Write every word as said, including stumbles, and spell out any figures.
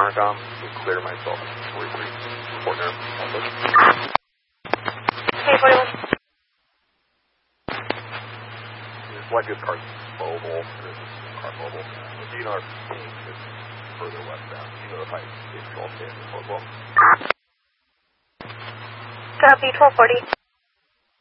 Intercom, clear myself. forty-three, partner. Okay, forty-one. There's one good car mobile. There's a car mobile. The D N R is further westbound. You know if I if you all stand as well. Copy, twelve forty.